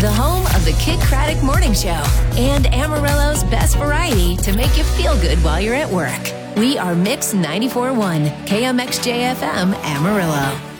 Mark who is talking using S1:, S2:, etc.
S1: the home of the Kid Craddock Morning Show and Amarillo's best variety to make you feel good while you're at work. We are Mix 94.1, KMXJ FM Amarillo.